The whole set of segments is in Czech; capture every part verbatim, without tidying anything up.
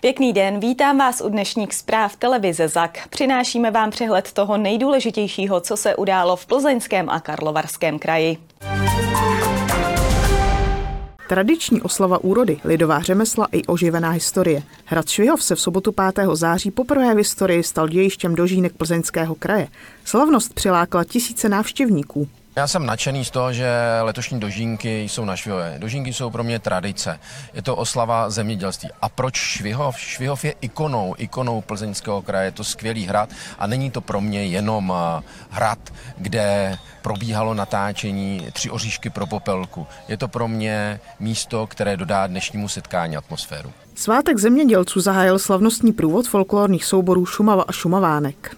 Pěkný den, vítám vás u dnešních zpráv televize Z A K. Přinášíme vám přehled toho nejdůležitějšího, co se událo v Plzeňském a Karlovarském kraji. Tradiční oslava úrody, lidová řemesla i oživená historie. Hrad Švihov se v sobotu pátého září poprvé v historii stal dějištěm dožínek Plzeňského kraje. Slavnost přilákala tisíce návštěvníků. Já jsem nadšený z toho, že letošní dožínky jsou na Švihově. Dožínky jsou pro mě tradice. Je to oslava zemědělství. A proč Švihov? Švihov je ikonou, ikonou Plzeňského kraje. Je to skvělý hrad a není to pro mě jenom hrad, kde probíhalo natáčení Tři oříšky pro popelku. Je to pro mě místo, které dodá dnešnímu setkání atmosféru. Svátek zemědělců zahájil slavnostní průvod folklorních souborů Šumava a Šumavánek.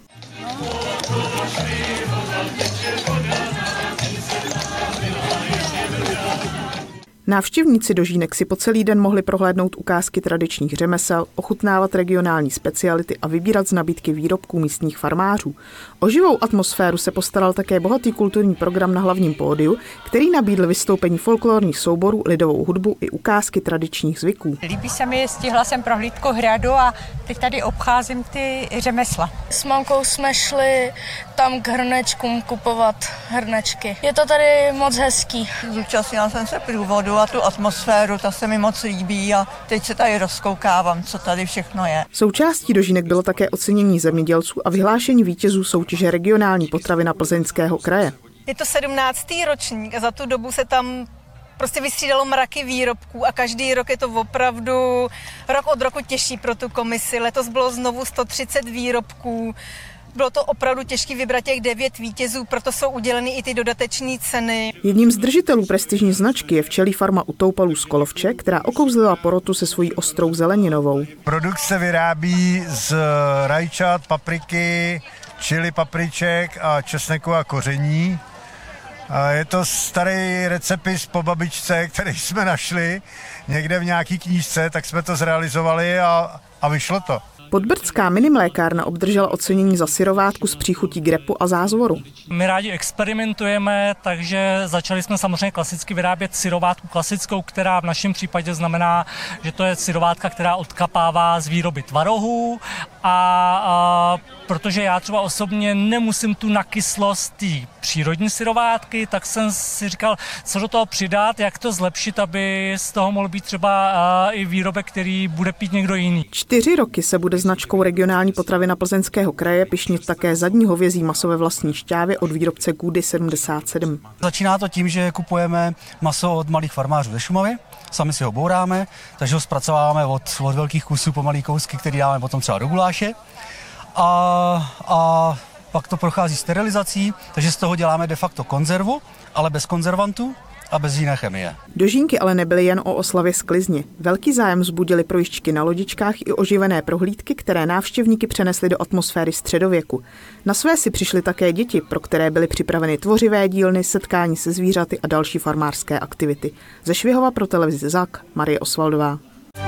Návštěvníci dožínek si po celý den mohli prohlédnout ukázky tradičních řemesel, ochutnávat regionální speciality a vybírat z nabídky výrobků místních farmářů. O živou atmosféru se postaral také bohatý kulturní program na hlavním pódiu, který nabídl vystoupení folklorních souborů, lidovou hudbu i ukázky tradičních zvyků. Líbí se mi, stihla jsem prohlídku hradu a teď tady obcházím ty řemesla. S mamkou jsme šli tam k hrnečkům kupovat hrnečky. Je to tady moc hezký. Zúčastnila jsem se průvodu a tu atmosféru, ta se mi moc líbí a teď se tady rozkoukávám, co tady všechno je. Součástí dožínek bylo také ocenění zemědělců a vyhlášení vítězů soutěže regionální potravina Plzeňského kraje. Je to sedmnáctý ročník a za tu dobu se tam prostě vystřídalo mraky výrobků a každý rok je to opravdu rok od roku těžší pro tu komisi. Letos bylo znovu sto třicet výrobků. Bylo to opravdu těžké vybrat těch devět vítězů, proto jsou uděleny i ty dodateční ceny. Jedním z držitelů prestižní značky je včelí farma u Toupalů z Kolovče, která okouzlila porotu se svojí ostrou zeleninovou. Produkt se vyrábí z rajčat, papriky, čili papriček a česneku a koření. A je to starý recepis po babičce, který jsme našli někde v nějaký knížce, tak jsme to zrealizovali a, a vyšlo to. Podbrdská minimlékárna obdržela ocenění za syrovátku s příchutí grepu a zázvoru. My rádi experimentujeme, takže začali jsme samozřejmě klasicky vyrábět syrovátku klasickou, která v našem případě znamená, že to je syrovátka, která odkapává z výroby tvarohů a, a protože já třeba osobně nemusím tu nakyslost té přírodní syrovátky, tak jsem si říkal, co do toho přidat, jak to zlepšit, aby z toho mohl být třeba i výrobek, který bude pít někdo jiný. Čtyři roky se bude značkou regionální potravina Plzeňského kraje pyšnit také zadní hovězí maso ve vlastní šťávě od výrobce Gudy sedmdesát sedm. Začíná to tím, že kupujeme maso od malých farmářů ze Šumavy, sami si ho bouráme, takže ho zpracováváme od, od velkých kusů po malý kousky, který dáme potom třeba do guláše. A, a pak to prochází sterilizací, takže z toho děláme de facto konzervu, ale bez konzervantů a bez jiné chemie. Dožínky ale nebyly jen o oslavě sklizně. Velký zájem vzbudily projížďky na lodičkách i oživené prohlídky, které návštěvníky přenesly do atmosféry středověku. Na své si přišly také děti, pro které byly připraveny tvořivé dílny, setkání se zvířaty a další farmářské aktivity. Ze Švihova pro televizi Z A K Marie Osvaldová.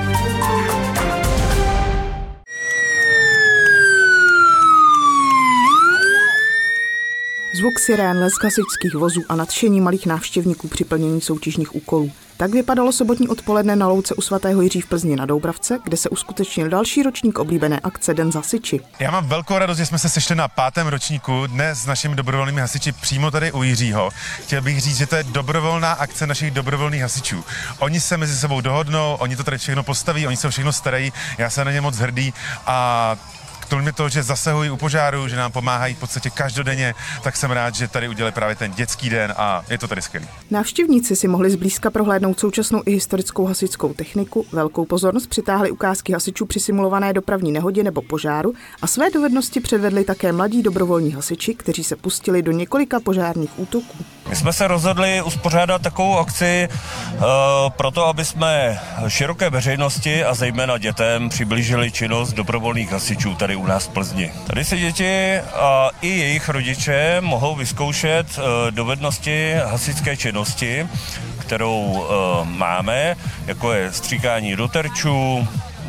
Zvuk sirén, lesk hasičských vozů a nadšení malých návštěvníků při plnění soutěžních úkolů. Tak vypadalo sobotní odpoledne na louce u svatého Jiří v Plzni na Doubravce, kde se uskutečnil další ročník oblíbené akce Den hasiči. Já mám velkou radost, že jsme se sešli na pátém ročníku dnes s našimi dobrovolnými hasiči přímo tady u Jiřího. Chtěl bych říct, že to je dobrovolná akce našich dobrovolných hasičů. Oni se mezi sebou dohodnou, oni to tady všechno postaví, oni se všechno starají, já jsem na ně moc hrdý a kromě toho, že zasahují u požáru, že nám pomáhají v podstatě každodenně, tak jsem rád, že tady udělali právě ten dětský den a je to tady skvělý. Návštěvníci si mohli zblízka prohlédnout současnou i historickou hasičskou techniku, velkou pozornost přitáhly ukázky hasičů při simulované dopravní nehodě nebo požáru a své dovednosti předvedli také mladí dobrovolní hasiči, kteří se pustili do několika požárních útoků. My jsme se rozhodli uspořádat takovou akci uh, proto, aby jsme široké veřejnosti a zejména dětem přiblížili činnost dobrovolných hasičů tady u nás v Plzni. Tady se děti a i jejich rodiče mohou vyzkoušet uh, dovednosti hasičské činnosti, kterou uh, máme, jako je stříkání do terčů,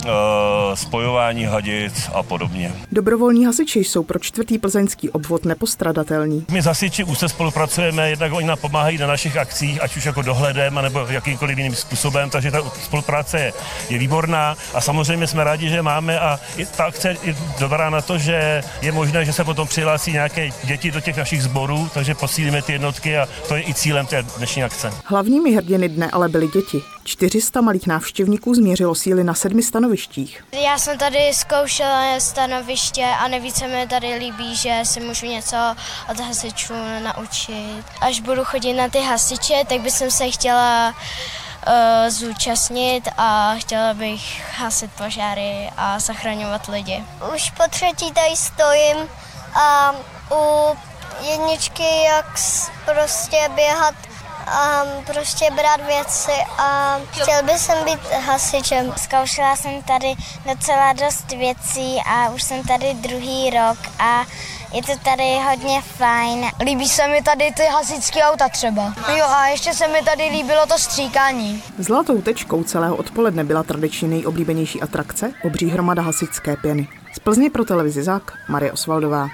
spojování hadic a podobně. Dobrovolní hasiči jsou pro čtvrtý plzeňský obvod nepostradatelní. My s hasiči už se spolupracujeme, jednak oni nám pomáhají na našich akcích, ať už jako dohledem, nebo jakýmkoliv jiným způsobem, takže ta spolupráce je, je výborná a samozřejmě jsme rádi, že máme a ta akce je dobrá na to, že je možné, že se potom přihlásí nějaké děti do těch našich sborů, takže posílíme ty jednotky a to je i cílem té dnešní akce. Hlavními hrdiny dne ale byly děti. čtyři sta malých návštěvníků změřilo síly na sedmi stanovištích. Já jsem tady zkoušela stanoviště a nejvíc se mi tady líbí, že si můžu něco od hasičů naučit. Až budu chodit na ty hasiče, tak bych se chtěla uh, zúčastnit a chtěla bych hasit požáry a zachraňovat lidi. Už po třetí tady stojím a u jedničky jak prostě běhat a prostě brát věci a chtěl bych jsem být hasičem. Zkoušela jsem tady docela dost věcí a už jsem tady druhý rok a je to tady hodně fajn. Líbí se mi tady ty hasičské auta třeba. Jo a ještě se mi tady líbilo to stříkání. Zlatou tečkou celého odpoledne byla tradičně nejoblíbenější atrakce obří hromada hasičské pěny. Z Plzně pro televizi Zak, Marie Osvaldová.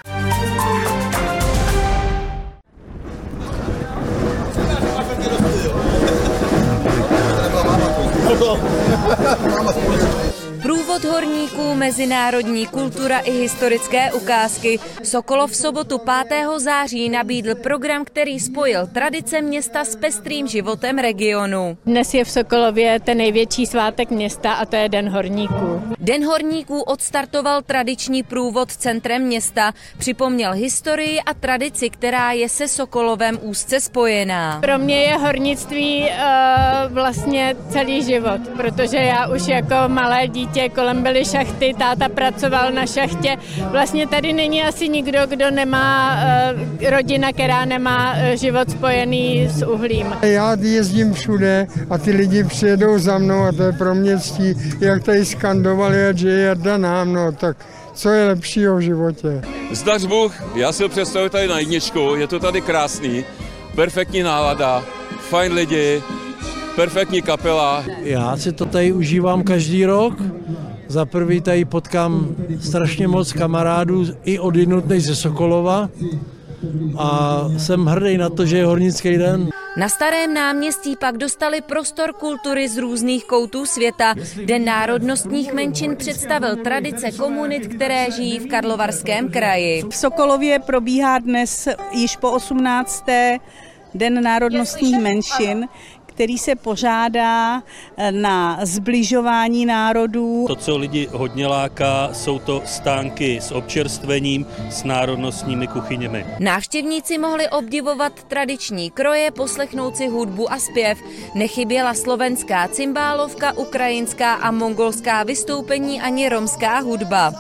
Průvod horníků, mezinárodní kultura i historické ukázky. Sokolov v sobotu pátého září nabídl program, který spojil tradice města s pestrým životem regionu. Dnes je v Sokolově ten největší svátek města a to je Den horníků. Den horníků odstartoval tradiční průvod centrem města, připomněl historii a tradici, která je se Sokolovem úzce spojená. Pro mě je hornictví uh, vlastně celý život, protože já už jako malé dítě kolem byly šachty, táta pracoval na šachtě. Vlastně tady není asi nikdo, kdo nemá uh, rodina, která nemá uh, život spojený s uhlím. Já jezdím všude a ty lidi přijedou za mnou a to je pro mě ctí, jak tady skandovali, že je Jarda nám, no tak co je lepšího v životě. Zdař Bůh, já si ho představuji tady na jedničku, je to tady krásný, perfektní nálada, fajn lidi, perfektní kapela. Já si to tady užívám každý rok. Za prvý tady potkám strašně moc kamarádů i odjinud než ze Sokolova a jsem hrdý na to, že je hornický den. Na Starém náměstí pak dostali prostor kultury z různých koutů světa. Den národnostních menšin představil tradice komunit, které žijí v Karlovarském kraji. V Sokolově probíhá dnes již po osmnácté Den národnostních menšin, který se pořádá na sbližování národů. To, co lidi hodně láká, jsou to stánky s občerstvením, s národnostními kuchyněmi. Návštěvníci mohli obdivovat tradiční kroje, poslechnout si hudbu a zpěv. Nechyběla slovenská cymbálovka, ukrajinská a mongolská vystoupení ani romská hudba.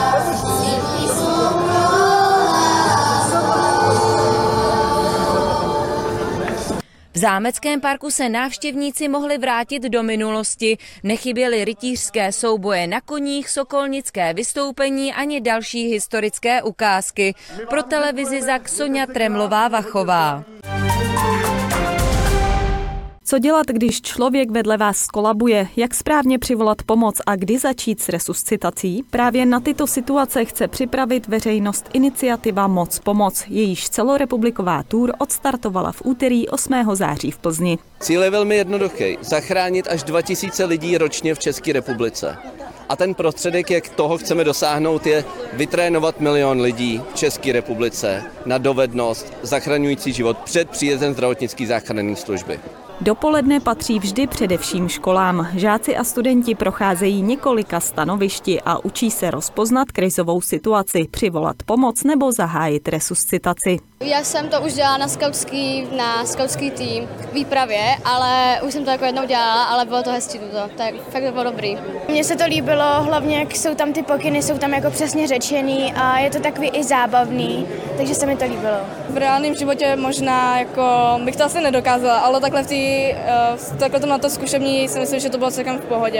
V zámeckém parku se návštěvníci mohli vrátit do minulosti. Nechyběly rytířské souboje na koních, sokolnické vystoupení ani další historické ukázky. Pro televizi Zak Soňa Tremlová-Vachová. Co dělat, když člověk vedle vás skolabuje? Jak správně přivolat pomoc a kdy začít s resuscitací? Právě na tyto situace chce připravit veřejnost iniciativa Moc pomoc. Jejíž celorepubliková tour odstartovala v úterý osmého září v Plzni. Cíl je velmi jednoduchý. Zachránit až dva tisíce lidí ročně v České republice. A ten prostředek, jak toho chceme dosáhnout, je vytrénovat milion lidí v České republice na dovednost zachraňující život před příjezdem zdravotnické záchranné služby. Dopoledne patří vždy především školám. Žáci a studenti procházejí několika stanovišti a učí se rozpoznat krizovou situaci, přivolat pomoc nebo zahájit resuscitaci. Já jsem to už dělala na skautský, na skautský tým výpravě, ale už jsem to jako jednou dělala, ale bylo to hezčí tuto, tak fakt to bylo dobrý. Mně se to líbilo, hlavně jak jsou tam ty pokyny, jsou tam jako přesně řečený a je to takový i zábavný, takže se mi to líbilo. V reálném životě možná jako bych to asi nedokázala, ale takhle v té, takhle to na to zkušební si myslím, že to bylo celkem v pohodě.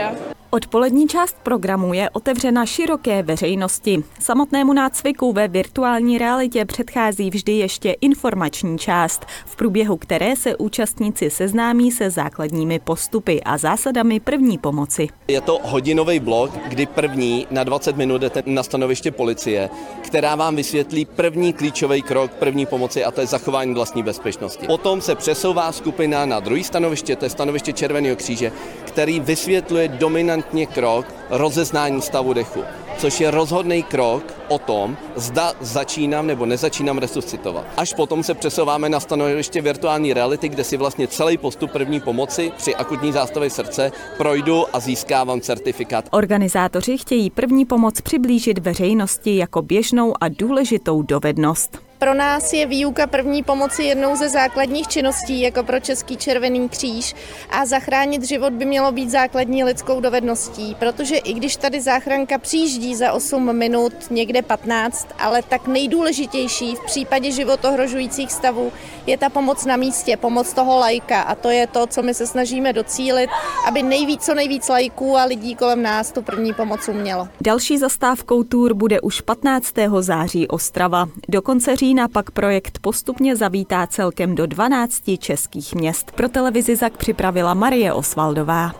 Odpolední část programu je otevřena široké veřejnosti. Samotnému nácviku ve virtuální realitě předchází vždy ještě informační část, v průběhu které se účastníci seznámí se základními postupy a zásadami první pomoci. Je to hodinový blok, kdy první na dvacet minut jdete na stanoviště policie, která vám vysvětlí první klíčový krok první pomoci, a to je zachování vlastní bezpečnosti. Potom se přesouvá skupina na druhé stanoviště, to je stanoviště Červeného kříže, který vysvětluje dominantně krok rozeznání stavu dechu, což je rozhodný krok o tom, zda začínám nebo nezačínám resuscitovat. Až potom se přesouváme na stanoviště virtuální reality, kde si vlastně celý postup první pomoci při akutní zástavě srdce projdu a získávám certifikát. Organizátoři chtějí první pomoc přiblížit veřejnosti jako běžnou a důležitou dovednost. Pro nás je výuka první pomoci jednou ze základních činností, jako pro Český červený kříž, a zachránit život by mělo být základní lidskou dovedností, protože i když tady záchranka přijíždí za osm minut, někde patnáct, ale tak nejdůležitější v případě životohrožujících stavů je ta pomoc na místě, pomoc toho laika, a to je to, co my se snažíme docílit, aby nejvíc, co nejvíc laiků a lidí kolem nás tu první pomoc umělo. Další zastávkou tour bude už patnáctého září Ostrava. Do konce října pak projekt postupně zavítá celkem do dvanácti českých měst. Pro televizi Zak připravila Marie Osvaldová.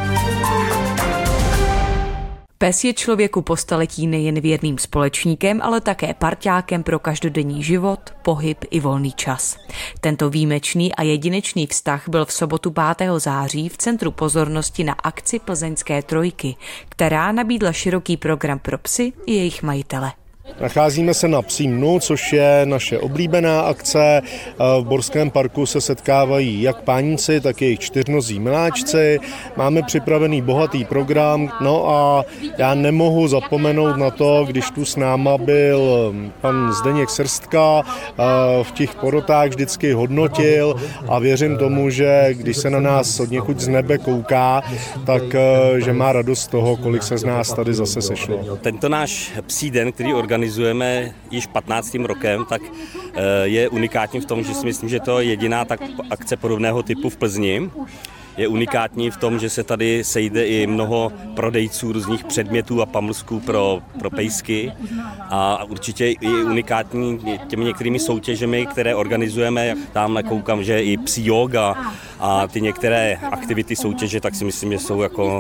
Pes je člověku po staletí nejen věrným společníkem, ale také parťákem pro každodenní život, pohyb i volný čas. Tento výjimečný a jedinečný vztah byl v sobotu pátého září v centru pozornosti na akci Plzeňské trojky, která nabídla široký program pro psy i jejich majitele. Nacházíme se na Psím dnu, což je naše oblíbená akce. V Borském parku se setkávají jak páníci, tak i jejich čtyřnozí miláčci. Máme připravený bohatý program, no a já nemohu zapomenout na to, když tu s náma byl pan Zdeněk Srstka, v těch porotách vždycky hodnotil a věřím tomu, že když se na nás od někud z nebe kouká, tak že má radost z toho, kolik se z nás tady zase sešlo. Tento náš psí den, který organizujeme již patnáctým rokem, tak je unikátní v tom, že si myslím, že to je jediná tak akce podobného typu v Plzni. Je unikátní v tom, že se tady sejde i mnoho prodejců různých předmětů a pamlsků pro, pro pejsky, a určitě i unikátní těmi některými soutěžemi, které organizujeme. Tam koukám, že i psí yoga a ty některé aktivity soutěže, tak si myslím, že jsou jako